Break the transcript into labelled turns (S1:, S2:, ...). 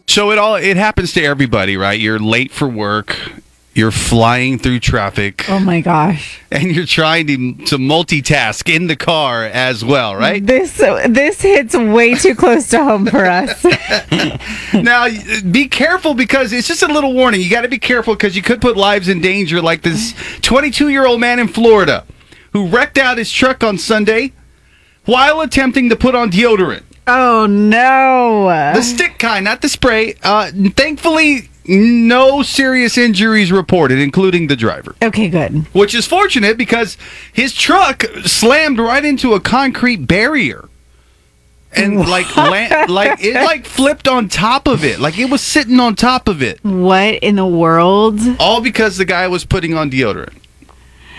S1: So it happens to everybody, right? You're late for work, you're flying through traffic,
S2: Oh my gosh.
S1: and you're trying to multitask in the car as well, right?
S2: This hits way too close to home for us.
S1: Now, be careful because it's just a little warning. You got to be careful because you could put lives in danger, like this 22-year-old man in Florida who wrecked out his truck on Sunday while attempting to put on deodorant.
S2: Oh no.
S1: The stick kind, not the spray. Thankfully, no serious injuries reported, including the driver.
S2: Okay, good.
S1: Which is fortunate because his truck slammed right into a concrete barrier. And it flipped on top of it. Like it was sitting on top of it.
S2: What in the world?
S1: All because the guy was putting on deodorant.